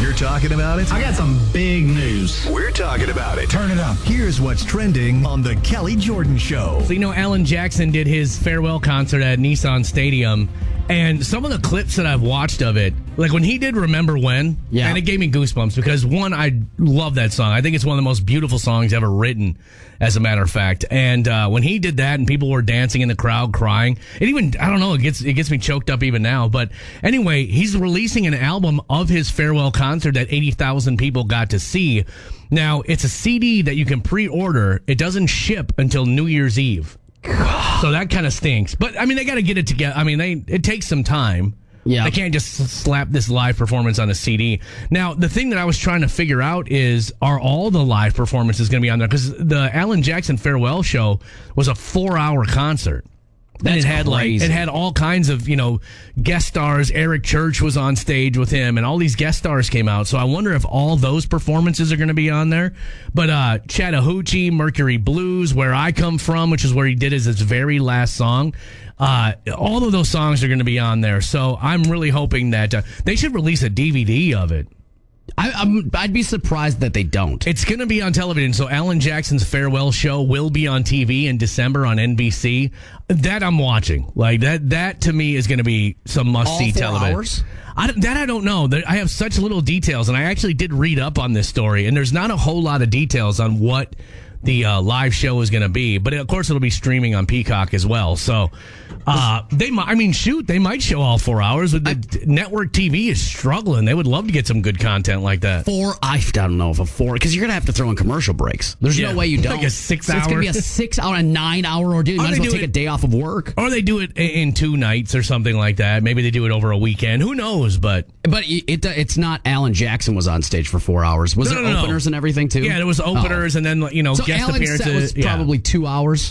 We're talking about it. I got some big news. We're talking about it. Turn it up. Here's what's trending on The Kelly Jordan Show. So, Alan Jackson did his farewell concert at Nissan Stadium, and some of the clips that I've watched of it, like when he did Remember When, and it gave me goosebumps because, one, I love that song. I think it's one of the most beautiful songs ever written, as a matter of fact. And when he did that and people were dancing in the crowd, crying, it even, I don't know, it gets me choked up even now. But anyway, he's releasing an album of his farewell concert that 80,000 people got to see. Now, it's a CD that you can pre-order. It doesn't ship until New Year's Eve. So that kind of stinks. But, they got to get it together. It takes some time. Yeah. They can't just slap this live performance on a CD. Now, the thing that I was trying to figure out is, are all the live performances going to be on there? Because the Alan Jackson farewell show was a 4-hour concert. That's crazy. It had all kinds of, guest stars. Eric Church was on stage with him, and all these guest stars came out. So I wonder if all those performances are going to be on there. But Chattahoochee, Mercury Blues, Where I Come From, which is where he did his very last song, all of those songs are going to be on there. So I'm really hoping that they should release a DVD of it. I'd be surprised that they don't. It's going to be on television. So Alan Jackson's farewell show will be on TV in December on NBC. That I'm watching. Like that to me is going to be some must-see television. Hours? I don't know. I have such little details, and I actually did read up on this story, and there's not a whole lot of details on what the live show is going to be. But, of course, it'll be streaming on Peacock as well. So, they might show all 4 hours. But the network TV is struggling. They would love to get some good content like that. I don't know if a 4, because you're going to have to throw in commercial breaks. There's no way you don't. Like a 6 hour. It's going to be a 6 hour, a 9 hour ordeal. You might as well take a day off of work. Or they do it in 2 nights or something like that. Maybe they do it over a weekend. Who knows? But it's not Alan Jackson was on stage for 4 hours. Was there openers and everything, too? Yeah, there was openers and then, so guest Alan's appearances. Set was probably 2 hours.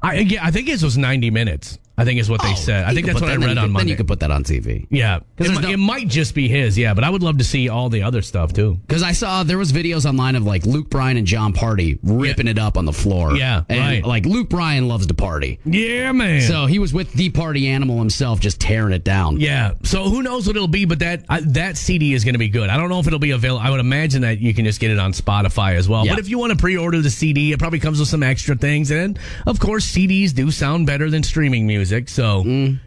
I think it was 90 minutes. I think is what they said. I think that's what I read on Monday. Then you could put that on TV. Yeah. It might just be his, but I would love to see all the other stuff, too. Because I saw there was videos online of, Luke Bryan and John Party ripping it up on the floor. Yeah, and, right. Luke Bryan loves to party. Yeah, man. So he was with the party animal himself, just tearing it down. Yeah. So who knows what it'll be, but that CD is going to be good. I don't know if it'll be available. I would imagine that you can just get it on Spotify as well. Yeah. But if you want to pre-order the CD, it probably comes with some extra things. And, of course, CDs do sound better than streaming music. So...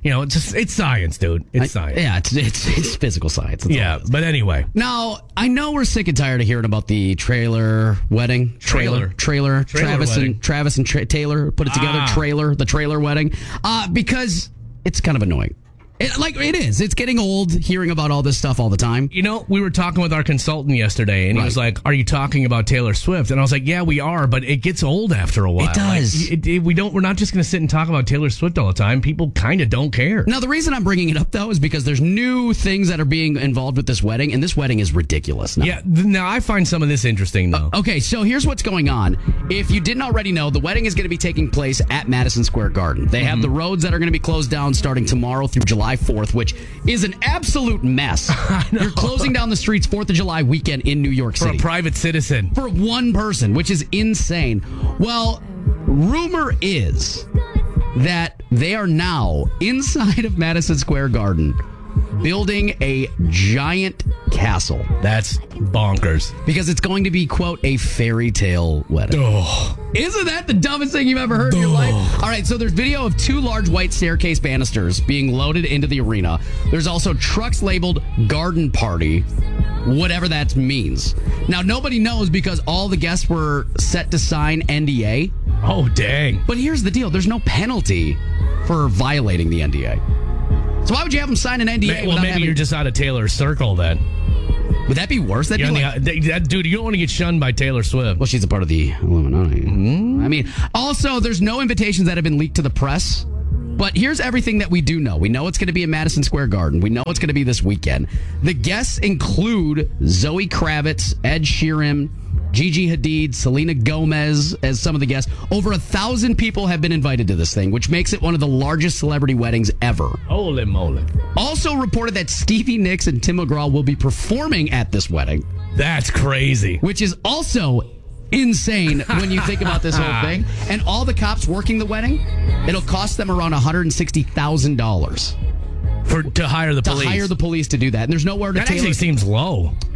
it's science, dude. It's science. Yeah, it's physical science. That's but anyway. Now, I know we're sick and tired of hearing about the trailer wedding. Trailer. Travis and Taylor put it together. The trailer wedding. Because it's kind of annoying. It is. It's getting old hearing about all this stuff all the time. We were talking with our consultant yesterday, and he was like, "Are you talking about Taylor Swift?" And I was like, "Yeah, we are, but it gets old after a while. It does. We're not just going to sit and talk about Taylor Swift all the time. People kind of don't care." Now, the reason I'm bringing it up, though, is because there's new things that are being involved with this wedding, and this wedding is ridiculous now. Yeah, now I find some of this interesting, though. Okay, so here's what's going on. If you didn't already know, the wedding is going to be taking place at Madison Square Garden. They have the roads that are going to be closed down starting tomorrow through July 4th, which is an absolute mess. You're closing down the streets 4th of July weekend in New York City. For a private citizen. For one person, which is insane. Well, rumor is that they are now inside of Madison Square Garden building a giant castle. That's bonkers. Because it's going to be, quote, a fairy tale wedding. Isn't that the dumbest thing you've ever heard in your life? All right, so there's video of 2 large white staircase banisters being loaded into the arena. There's also trucks labeled garden party, whatever that means. Now, nobody knows because all the guests were set to sign NDA. Oh, dang. But here's the deal. There's no penalty for violating the NDA. So why would you have them sign an NDA? Well, maybe you're just out of Taylor's circle then. Would that be worse? That'd be dude, you don't want to get shunned by Taylor Swift. Well, she's a part of the Illuminati. Mm-hmm. Also, there's no invitations that have been leaked to the press. But here's everything that we do know. We know it's going to be in Madison Square Garden. We know it's going to be this weekend. The guests include Zoe Kravitz, Ed Sheeran, Gigi Hadid, Selena Gomez as some of the guests. Over 1,000 people have been invited to this thing, which makes it one of the largest celebrity weddings ever. Holy moly. Also reported that Stevie Nicks and Tim McGraw will be performing at this wedding. That's crazy. Which is also insane when you think about this whole thing. And all the cops working the wedding, it'll cost them around $160,000. To hire the police. To hire the police to do that. And there's nowhere to That actually seems low.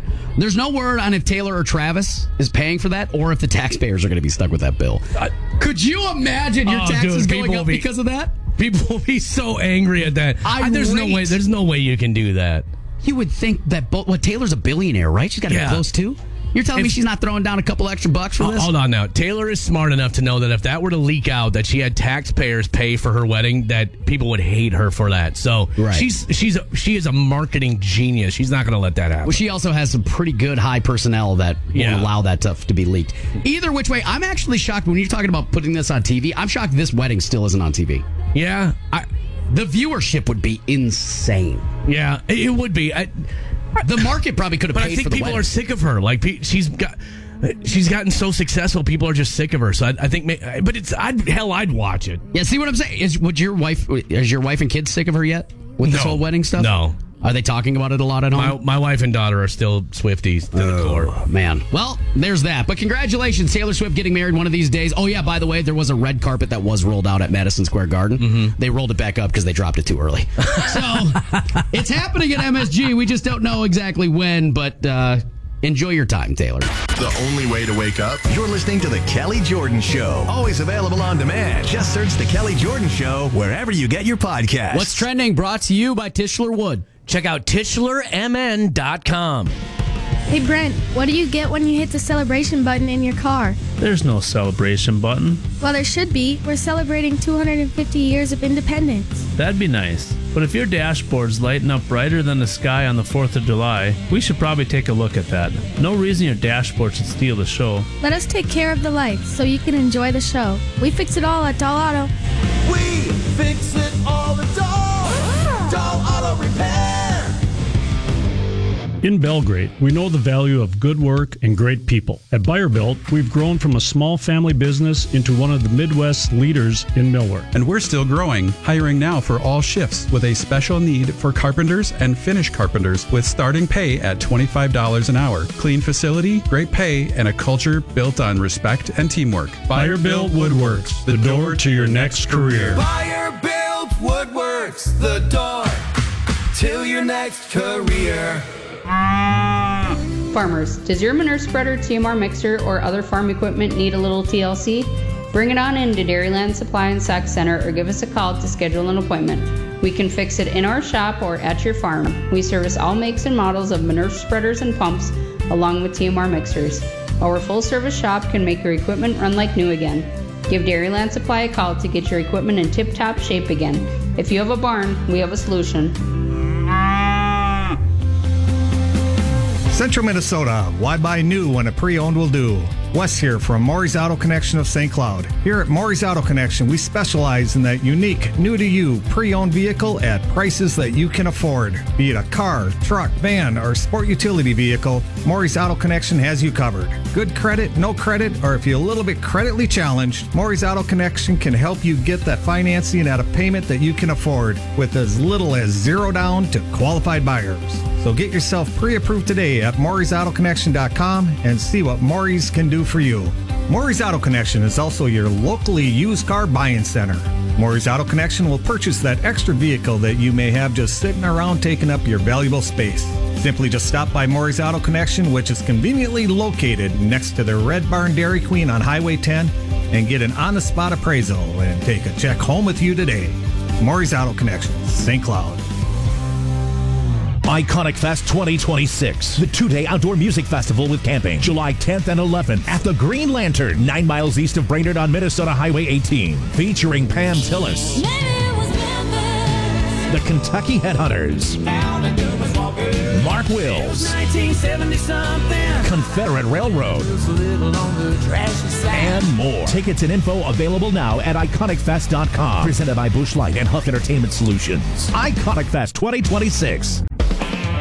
There's no word on if Taylor or Travis is paying for that or if the taxpayers are going to be stuck with that bill. Could you imagine your taxes going up because of that? People will be so angry at that. There's no way you can do that. You would think that Taylor's a billionaire, right? She's got to be close to. You're telling me she's not throwing down a couple extra bucks for this? Hold on now. Taylor is smart enough to know that if that were to leak out that she had taxpayers pay for her wedding, that people would hate her for that. So she is a marketing genius. She's not going to let that happen. Well, she also has some pretty good high personnel that won't allow that stuff to be leaked. Either which way, I'm actually shocked when you're talking about putting this on TV. I'm shocked this wedding still isn't on TV. Yeah. The viewership would be insane. Yeah, it would be. The market probably could have paid for the But I think people wedding. are sick of her. Like, she's gotten so successful, people are just sick of her. So I think, but I'd watch it. Yeah, see what I'm saying? Is your wife and kids sick of her yet with this whole wedding stuff? No. Are they talking about it a lot at home? My wife and daughter are still Swifties to the core. Man. Well, there's that. But congratulations, Taylor Swift getting married one of these days. Oh, yeah, by the way, there was a red carpet that was rolled out at Madison Square Garden. Mm-hmm. They rolled it back up because they dropped it too early. So, it's happening at MSG. We just don't know exactly when, but enjoy your time, Taylor. The only way to wake up? You're listening to The Kelly Jordan Show. Always available on demand. Just search The Kelly Jordan Show wherever you get your podcasts. What's trending? Brought to you by Tischler Wood. Check out TischlerMN.com. Hey Brent, what do you get when you hit the celebration button in your car? There's no celebration button. Well, there should be. We're celebrating 250 years of independence. That'd be nice. But if your dashboard's lighting up brighter than the sky on the 4th of July, we should probably take a look at that. No reason your dashboard should steal the show. Let us take care of the lights so you can enjoy the show. We fix it all at Doll Auto. We fix it all at Doll Auto Repair. In Belgrade, we know the value of good work and great people. At Buyer-Built, we've grown from a small family business into one of the Midwest leaders in millwork. And we're still growing, hiring now for all shifts with a special need for carpenters and finish carpenters with starting pay at $25 an hour. Clean facility, great pay, and a culture built on respect and teamwork. Buyer-Built Woodworks, the door to your next career. Buyer-Built Woodworks, the door to your next career. Farmers, does your manure spreader, TMR mixer, or other farm equipment need a little TLC? Bring it on in to Dairyland Supply and Sac Center or give us a call to schedule an appointment. We can fix it in our shop or at your farm. We service all makes and models of manure spreaders and pumps along with TMR mixers. Our full-service shop can make your equipment run like new again. Give Dairyland Supply a call to get your equipment in tip-top shape again. If you have a barn, we have a solution. Central Minnesota, why buy new when a pre-owned will do? Wes here from Maury's Auto Connection of St. Cloud. Here at Maury's Auto Connection, we specialize in that unique, new-to-you, pre-owned vehicle at prices that you can afford. Be it a car, truck, van, or sport utility vehicle, Maury's Auto Connection has you covered. Good credit, no credit, or if you're a little bit creditly challenged, Maury's Auto Connection can help you get that financing at a payment that you can afford with as little as $0 down to qualified buyers. So get yourself pre-approved today at Maury'sAutoConnection.com and see what Maury's can do for you. Maury's Auto Connection is also your locally used car buying center. Maury's Auto Connection will purchase that extra vehicle that you may have just sitting around taking up your valuable space. Simply just stop by Maury's Auto Connection, which is conveniently located next to the Red Barn Dairy Queen on Highway 10, and get an on-the-spot appraisal and take a check home with you today. Maury's Auto Connection, St. Cloud. Iconic Fest 2026, the two-day outdoor music festival with camping, July 10th and 11th at the Green Lantern, 9 miles east of Brainerd on Minnesota Highway 18, featuring Pam Tillis, the Kentucky Headhunters, Mark Wills, Confederate Railroad, and more. Tickets and info available now at IconicFest.com. Presented by Busch Light and Huff Entertainment Solutions. Iconic Fest 2026.